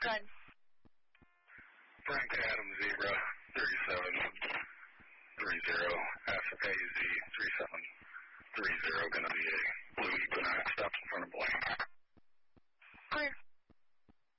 Good. Frank Adam Zebra 3730 AZ 3730 going to be a Blue